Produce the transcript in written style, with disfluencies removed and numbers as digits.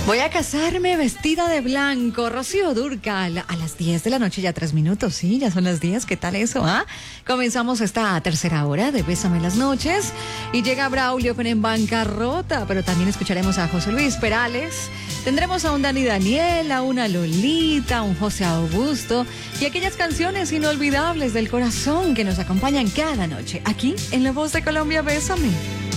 Voy a casarme vestida de blanco. Rocío Dúrcal, a las 10 de la noche, ya 3 minutos, sí, ya son las 10, ¿qué tal eso, ah? Comenzamos esta tercera hora de Bésame las Noches y llega Braulio con En Bancarrota, pero también escucharemos a José Luis Perales, tendremos a un Dani Daniel, a una Lolita, un José Augusto y aquellas canciones inolvidables del corazón que nos acompañan cada noche aquí en La Voz de Colombia. Bésame.